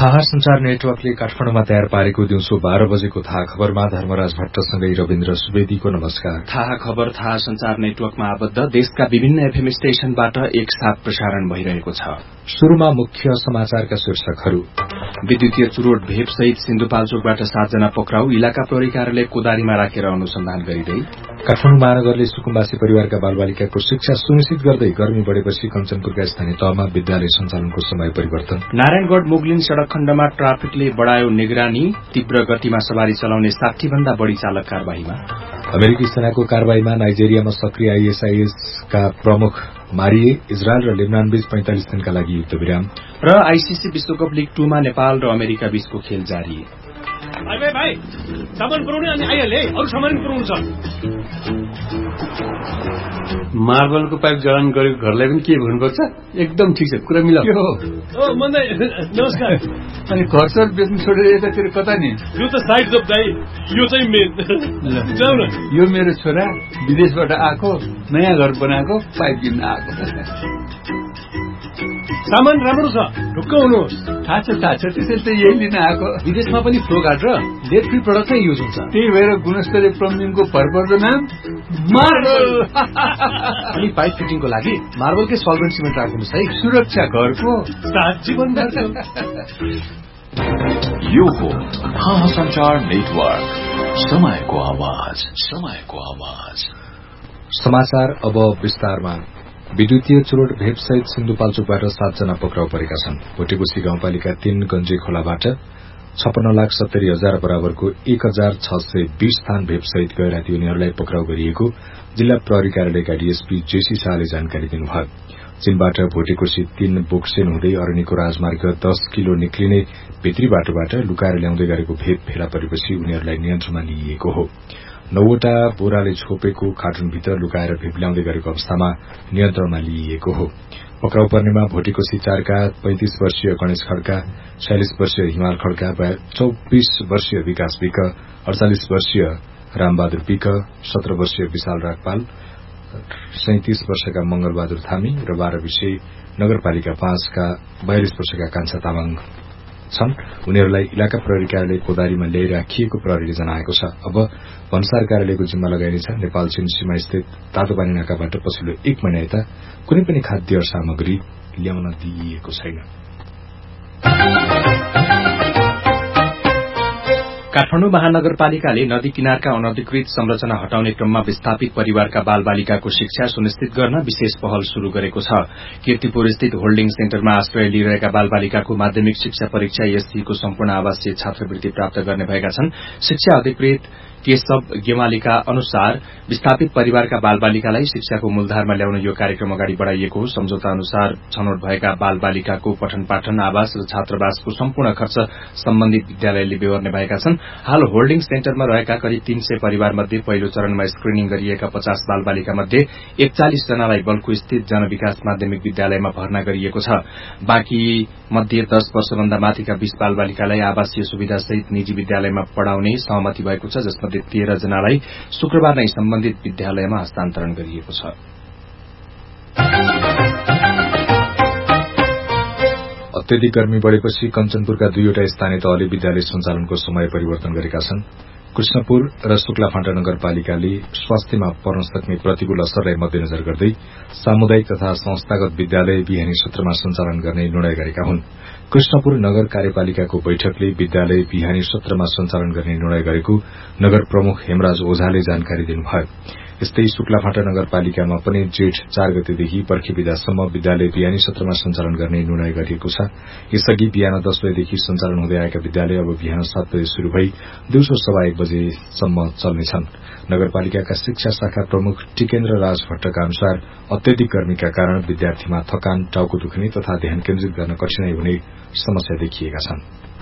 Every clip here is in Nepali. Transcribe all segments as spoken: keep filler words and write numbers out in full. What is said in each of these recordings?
थाहा संचार नेटवर्कले काठमाडौँमा तयार पारेको दिउँसो बाह्र बजेको थाहा खबरमा धर्मराज भट्टसँगै रविन्द्र सुवेदीको नमस्कार। थाहा खबर थाहा संचार नेटवर्कमा आबद्ध देशका विभिन्न एफएम स्टेशनबाट एकसाथ प्रसारण भइरहेको छ। शुरूमा मुख्य समाचारका शीर्षकहरू। विद्युतीय चुरोट भेप सहित सिन्धुपाल्चोकबाट सातजना पक्राउ, इलाका प्रहरी कार्यालय कोदारीमा राखेर अनुसन्धान गरिँदै। काठमाडौँ महानगरले सुकुम्बासी परिवारका बालबालिकाको शिक्षा सुनिश्चित गर्दै गर्मी बढ़ेपछि कञ्चनपुरका स्थानीय तहमा विद्यालय सञ्चालनको समय परिवर्तन। नारायणगढ़ मुगलिन सड़क खण्डमा ट्राफिकले बढ़ायो निगरानी, तीव्र गतिमा सवारी चलाउने साठी भन्दा बढ़ी चालक कार्यवाहीमा। अमेरिकी सेनाको कार्यवाहीमा नाइजेरियामा सक्रिय आईएसआईएस का प्रमुख मारिए, इजरायल र लेबनान बीच पैंतालिस दिनका लागि युद्ध विराम। र आईसीसी विश्वकप लीग टूमा नेपाल र अमेरिका बीचको खेल जारी। भाइ भाइ भाइ सामान पुर्याउने अनि आइहाले, अरू सामान पुर्याउनु छ। मार्बलको पाइप जडान गरेको घरलाई पनि के भन्नुपर्छ? एकदम ठिक छ, कुरा मिलाऊ। ओ मन्दै नमस्कार। अनि घर सर बेच्नु छोडेर यतातिर कता नि? यो त साइड जब दाइ, यो चाहिँ मेन। जाऊ न। यो मेरो छोरा विदेशबाट आएको, नयाँ घर बनाएको, पाइप किन्न आएको। सामान राम्रो छ, ढुक्क हुनुहोस्। थाहा छ थाहा छ, त्यसैले त यही लिन आएको। विदेशमा पनि फ्लो गार्ड र लेड फ्री प्रडक्ट नै युज हुन्छ। त्यही भएर गुणस्तरीय प्लम्बिङको भरपर्दो नाम मार्बल। अनि पाइप फिटिङको लागि मार्बलकै सल्भेन्ट सिमेन्ट राख्नुहोस् है। सुरक्षा घरको सात जीवन यो हो थाहा संचार नेटवर्क, समयको आवाज, समयको आवाज। समाचार अब विस्तारमा। विद्युतीय चुरोट भेप सहित सिन्धुपाल्चोकबाट सातजना पक्राउ परेका छन्। भोटेकोशी गाउँपालिका तीन गंजे खोलाबाट छप्पन्न लाख सत्तरी हजार बराबरको एक हजार छ सय बीस थान भेप सहित गए राति उनीहरूलाई पक्राउ गरिएको जिल्ला प्रहरी कार्यालयका डीएसपी जेसी शाहले जानकारी दिनुभयो। चीनबाट भोटेकोशी तीन बोक्सेन हुँदै अरनिको राजमार्ग दस किलो निक्लिने भित्री बाटोबाट लुकाएर ल्याउँदै गरेको भेप फेला परेपछि उनीहरूलाई नियन्त्रणमा लिइएको हो। नौवटा बोराले छोपेको कार्टुनभित्र लुकाएर भेप ल्याउँदै गरेको अवस्थामा नियन्त्रणमा लिइएको हो। पक्राउ पर्नेमा भोटेकोशी चारका पैंतिस वर्षीय गणेश खड्का, छयालिस वर्षीय हिमाल खड्का, चौबिस वर्षीय विकास विक, अड़चालिस वर्षीय रामबहादुर विक, सत्र वर्षीय विशाल रागपाल, सैंतीस वर्षका मंगलबहादुर थामी र बाह्र विषय नगरपालिका पाँचका बयालिस वर्षका कान्छा तामाङ छन्। उनीहरूलाई इलाका प्रहरी कार्यालय कोदारीमा ल्याइ राखिएको प्रहरीले जनाएको छ। अब भन्सार कार्यालयको जिम्मा लगाइनेछ। नेपाल चीन सीमा स्थित तातोपानी नाकाबाट पछिल्लो एक महिना यता कुनै पनि खाद्य सामग्री ल्याउन दिइएको छैन। काठमाडौँ महानगरपालिकाले नदी किनारका अनधिकृत संरचना हटाउने क्रममा विस्थापित परिवारका बालबालिकाको शिक्षा सुनिश्चित गर्न विशेष पहल शुरू गरेको छ। कीर्तिपुर स्थित होल्डिङ सेन्टरमा आश्रय लिइरहेका बालबालिकाको माध्यमिक शिक्षा परीक्षा एससीको सम्पूर्ण आवासीय छात्रवृत्ति प्राप्त गर्ने भएका छन्। शिक्षा अधिकृत केशव गेवालीका अनुसार विस्थापित परिवारका बालबालिकालाई शिक्षाको मूलधारमा ल्याउन यो कार्यक्रम अगाडि बढ़ाइएको हो। सम्झौता अनुसार छनौट भएका बालबालिकाको पठन पाठन, आवास र छात्रावासको सम्पूर्ण खर्च सम्बन्धित विद्यालयले बेहोर्ने भएका छन्। हाल होल्डिङ सेन्टरमा रहेका करिब तीन सय परिवार मध्ये पहिलो चरणमा स्क्रिनिङ गरिएका पचास बालबालिका मध्ये एकचालिस जनालाई बल्कु स्थित जनविकास माध्यमिक विद्यालयमा भर्ना गरिएको छ। बाँकी मध्ये दस वर्षभन्दा माथिका बीस बालबालिकालाई आवासीय सुविधासहित निजी विद्यालयमा पढ़ाउने सहमति भएको छ, जसमा तेह्र जनालाई शुक्रबार नै सम्बन्धित विद्यालयमा हस्तान्तरण गरिएको छ। अत्यधिक गर्मी बढ़ेपछि कञ्चनपुरका दुईवटा स्थानीय तहले विद्यालय सञ्चालनको समय परिवर्तन गरेका छन्। कृष्णपुर र शुक्लाफाँटा नगरपालिकाले स्वास्थ्यमा पर्न सक्ने प्रतिकूल असरलाई मध्यनजर गर्दै सामुदायिक तथा संस्थागत विद्यालय बिहानी सत्रमा सञ्चालन गर्ने निर्णय गरेका हुन्। कृष्णपुर नगर कार्यपालिकाको बैठकले विद्यालय बिहानी सत्रमा सञ्चालन गर्ने निर्णय गरेको नगर प्रमुख हेमराज ओझाले जानकारी दिनुभयो। यस्तै शुक्लाफाँटा नगरपालिकामा पनि जेठ चार गतेदेखि पर्खे विदासम्म विद्यालय बिहानी सत्रमा सञ्चालन गर्ने निर्णय गरिएको छ। यसअघि बिहान दस बजेदेखि सञ्चालन हुँदै आएका विद्यालय अब बिहान सात बजे शुरू भई दिउँसो सवा एक बजेसम्म चल्नेछन्। नगरपालिकाका शिक्षा शाखा प्रमुख टिकेन्द्र राज भट्टका अनुसार अत्यधिक गर्मीका कारण विद्यार्थीमा थकान, टाउको दुख्ने तथा ध्यान केन्द्रित गर्न कठिनाई हुने समस्या देखिएका छन्।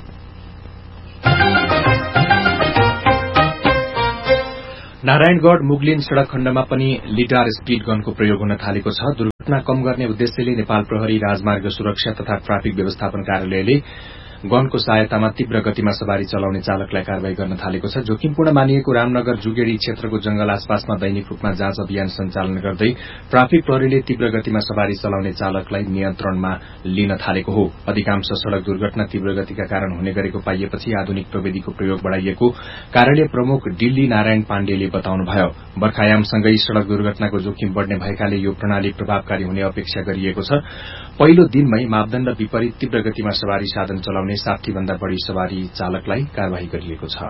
नारायणगढ़ मुगलिन सड़क खण्डमा पनि लिडार स्पीड गनको प्रयोग हुन थालेको छ। दुर्घटना कम गर्ने उद्देश्यले नेपाल प्रहरी, राजमार्ग सुरक्षा तथा ट्राफिक व्यवस्थापन कार्यालयले गनको सहायतामा तीव्र गतिमा सवारी चलाउने चालकलाई कारवाही गर्न थालेको छ। जोखिमपूर्ण मानिएको रामनगर जुगेडी क्षेत्रको जंगल आसपासमा दैनिक रूपमा जाँच अभियान सञ्चालन गर्दै ट्राफिक प्रहरीले तीव्र गतिमा सवारी चलाउने चालकलाई नियन्त्रणमा लिन थालेको हो। अधिकांश सड़क दुर्घटना तीव्र गतिका कारण हुने गरेको पाइएपछि आधुनिक प्रविधिको प्रयोग बढ़ाइएको कार्यालय प्रमुख डिल्ली नारायण पाण्डेले बताउनुभयो। बर्खायामसँगै सड़क दुर्घटनाको जोखिम बढ़ने भएकाले यो प्रणाली प्रभावकारी हुने अपेक्षा गरिएको छ। पहिलो दिनमै मापदण्ड विपरीत तीव्र गतिमा सवारी साधन चलाउने साठी भन्दा बढ़ी सवारी चालकलाई कार्यवाही गरिएको छ।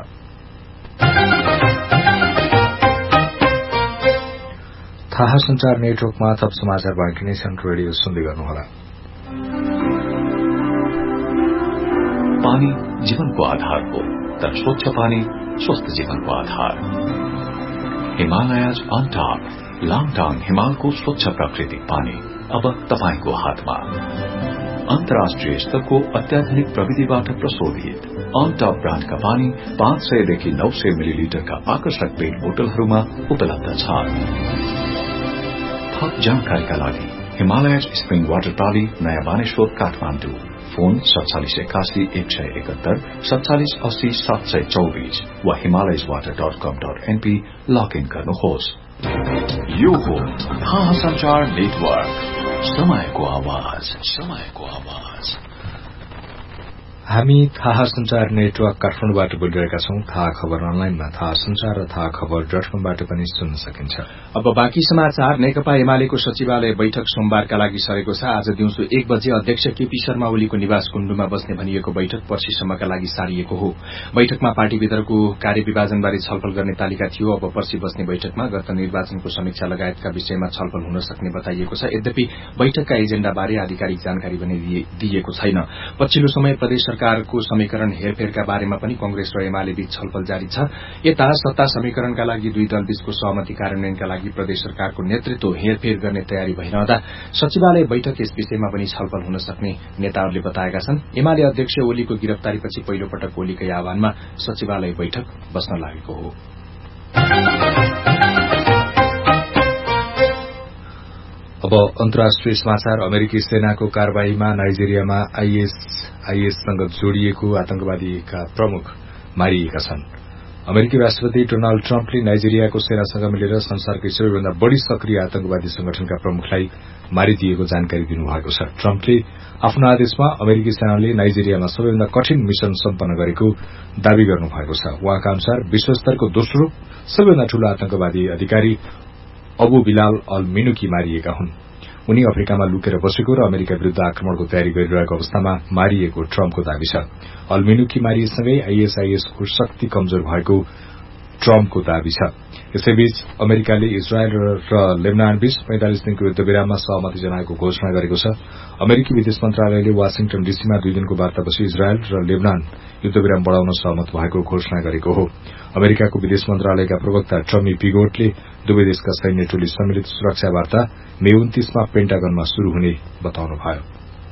थाहा संचार नेटवर्कमा थप समाचार बाँकी नै छन्। रेडियो सुन्दै गर्नुहोला। पानी जीवनको आधार हो, तर स्वच्छ पानी स्वस्थ जीवनको आधार। हिमालयज अन टप लाङटाङ हिमालको स्वच्छ प्राकृतिक पानी अब तपाईको हातमा। अन्तर्राष्ट्रिय स्तरको अत्याधुनिक प्रविधिबाट प्रशोधित अन टप ब्रान्डका पानी पाँच सयदेखि नौ सय मिलिलिटरका आकर्षक पेट बोतलहरूमा उपलब्ध छ। थप जानकारीका लागि हिमालयज स्प्रिङ वाटर प्राली नयाँ बानेश्वर काठमाडौँ फोन सत्तालिस एकासी एक सय एकहत्तर सत्तालिस अस्सी सात सय चौबीस वा हिमालयज वाटर डट कम डट एनपी लगइन गर्नुहोस्। यो हो थाहा संचार नेटवर्क, समयको आवाज, समयको आवाज। हामी थाहा संचार नेटवर्क काठमाडौँबाट बोलिरहेका छौं। थाहा खबर अनलाइनमा थाहा संचार र थाहा खबर डट कमबाट पनि सुन्न सकिन्छ। अब बाँकी समाचार। नेकपा एमालेको सचिवालय बैठक सोमबारका लागि सरेको छ। आज दिउँसो एक बजे अध्यक्ष केपी शर्मा ओलीको निवास कुण्डुमा बस्ने भनिएको बैठक पर्सिसम्मका लागि सारिएको हो। बैठकमा पार्टीभित्रको कार्यविभाजनबारे छलफल गर्ने तालिका थियो। अब पर्सि बस्ने बैठकमा गत निर्वाचनको समीक्षा लगायतका विषयमा छलफल हुन सक्ने बताइएको छ। यद्यपि बैठकका एजेण्डाबारे आधिकारिक जानकारी पनि दिइएको छैन। पछिल्लो समय प्रदेश सरकारको समीकरण हेरफेरका बारेमा पनि कंग्रेस र एमाले बीच छलफल जारी छ। यता सत्ता समीकरणका लागि दुई दल बीचको सहमति कार्यान्वयनका लागि प्रदेश सरकारको नेतृत्व हेरफेर गर्ने तयारी भइरहँदा सचिवालय बैठक यस विषयमा पनि छलफल हुन सक्ने नेताहरूले बताएका छन्। एमाले अध्यक्ष ओलीको गिरफ्तारीपछि पहिलो पटक ओलीकै आह्वानमा सचिवालय बैठक बस्न लागेको हो। अब अन्तर्राष्ट्रिय समाचार। अमेरिकी सेनाको कार्यवाहीमा नाइजेरियामा आईएसआईएससँग जोडिएको आतंकवादीका प्रमुख मारिएका छन्। अमेरिकी राष्ट्रपति डोनाल्ड ट्रम्पले नाइजेरियाको सेनासँग मिलेर संसारकै सबैभन्दा बढ़ी सक्रिय आतंकवादी संगठनका प्रमुखलाई मारिदिएको जानकारी दिनुभएको छ। ट्रम्पले आफ्नो आदेशमा अमेरिकी सेनाले नाइजेरियामा सबैभन्दा कठिन मिशन सम्पन्न गरेको दावी गर्नुभएको छ। उहाँका अनुसार विश्वस्तरको दोस्रो सबैभन्दा ठूलो आतंकवादी अधिकारी अबु बिलाल अल मिनुकी मारिएका हुन्। उनी अफ्रिकामा लुकेर बसेको र अमेरिका विरूद्ध आक्रमणको तयारी गरिरहेको अवस्थामा मारिएको ट्रम्पको दावी छ। अल मिनुकी मारिएसँगै आईएसआईएसको शक्ति कमजोर भएको ट्रम्पको दावी छ। यसैबीच अमेरिकाले इजरायल र लेबनान बीच पैंतालिस दिनको युद्धविराममा सहमति जनाएको घोषणा गरेको छ। अमेरिकी विदेश मन्त्रालयले वाशिङटन डीसीमा दुई दिनको वार्तापछि इजरायल र लेबनान युद्धविराम बढ़ाउन सहमत भएको घोषणा गरेको हो। अमेरिकाको विदेश मन्त्रालयका प्रवक्ता टमी पिगोटले दुवै देशका सैन्य टोली सम्मिलित सुरक्षा वार्ता मे उन्तीसमा पेन्टागनमा शुरू हुने बताउनुभयो।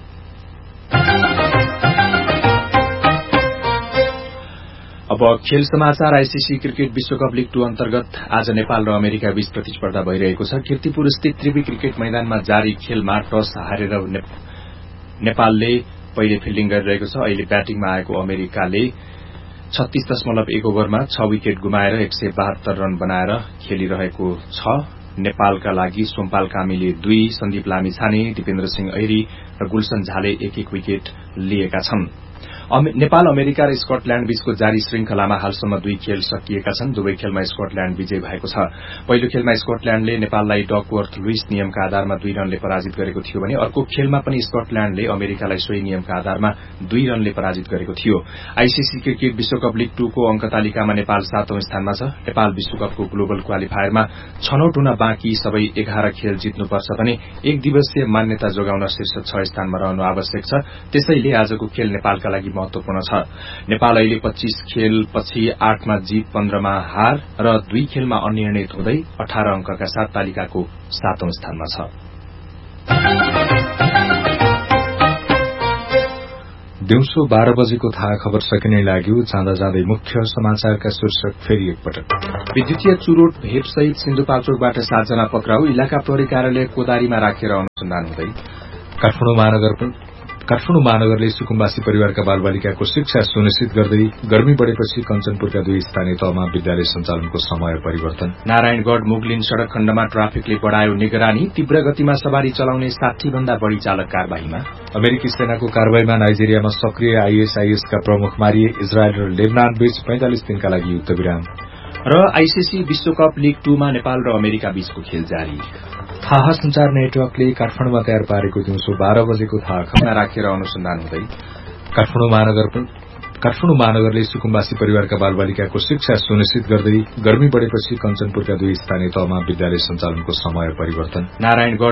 अब खेल समाचार। आईसीसी क्रिकेट विश्वकप लीग टू अन्तर्गत आज नेपाल र अमेरिका बीच प्रतिस्पर्धा भइरहेको छ। कीर्तिपुर स्थित त्रिवी क्रिकेट मैदानमा जारी खेलमा टस हारेर नेपालले पहिले फिल्डिङ गरिरहेको छ। अहिले ब्याटिङमा आएको अमेरिकाले छत्तीस दशमलव एक ओभरमा छ विकेट गुमाएर एक सय बहत्तर रन बनाएर खेलिरहेको छ। नेपालका लागि सोमपाल कामीले दुई, सन्दीप लामिछाने, दिपेन्द्र सिंह ऐरी र गुलशन झाले एक एक विकेट लिएका छन्। नेपाल अमेरिका र स्कटल्याण्ड बीचको जारी श्रृंखलामा हालसम्म दुई खेल सकिएका छन्। दुवै खेलमा स्कटल्याण्ड विजयी भएको छ। पहिलो खेलमा स्कटल्याण्डले नेपाललाई डकवर्थ लुइस नियमका आधारमा दुई रनले पराजित गरेको थियो भने अर्को खेलमा पनि स्कटल्याण्डले अमेरिकालाई सोही नियमका आधारमा दुई रनले पराजित गरेको थियो। आईसीसी क्रिकेट विश्वकप लीग टू को अंक तालिकामा नेपाल सातौं स्थानमा छ। नेपाल विश्वकपको ग्लोबल क्वालिफायरमा छनौट हुन बाँकी सबै एघार खेल जित्नुपर्छ भने एक दिवसीय मान्यता जोगाउन शीर्ष छ स्थानमा रहनु आवश्यक छ। त्यसैले आजको खेल नेपालका लागि महत्वपूर्ण छ। नेपाल अहिले पच्चीस खेल पछि आठमा जीत, पन्ध्रमा हार र दुई खेलमा अनिर्णित हुँदै अठार अंकका साथ तालिकाको सातौं स्थानमा छ। दिउँसो बाह्र बजेको थाहा खबर सकिने लाग्यो। जाँदा जाँदै मुख्य समाचारका शीर्षक फेरि एकपटक। विद्युतीय चुरोट भेपसहित सिन्धुपाल्चोकबाट सातजना पक्राउ। इलाका प्रहरी कार्यालय कोदारीमा राखेर अनुसन्धान हुँदै। काठमाडौँ महानगर काठमाडौँ महानगरले सुकुम्बासी परिवारका बालबालिकाको शिक्षा सुनिश्चित गर्दै गर्मी बढ़ेपछि कञ्चनपुरका दुई स्थानीय तहमा विद्यालय सञ्चालनको समय परिवर्तन। नारायणगढ़ मुगलिन सड़क खण्डमा ट्राफिकले बढ़ायो निगरानी, तीव्र गतिमा सवारी चलाउने साठी भन्दा बढ़ी चालक कार्यवाहीमा। अमेरिकी सेनाको कार्रवाईमा नाइजेरियामा सक्रिय आईएसआईएस का प्रमुख मारिए। इजरायल र लेबनान बीच पैंतालिस दिनका लागि युद्ध विराम। र आईसीसी विश्वकप लीग टूमा नेपाल र अमेरिका बीचको खेल जारी। थाहा संचार नेटवर्कले काठमाडौँमा तयार पारेको दिउँसो बाह्र बजेको थाहा खबरमा राखेर अनुसन्धान हुँदै काठमाडौँ महानगर काठमाडौँ महानगरले सुकुम्बासी परिवारका बालबालिकाको शिक्षा सुनिश्चित गर्दै गर्मी बढ़ेपछि कञ्चनपुरका दुई स्थानीय तहमा विद्यालय सञ्चालनको समय परिवर्तन। नारायणगढ़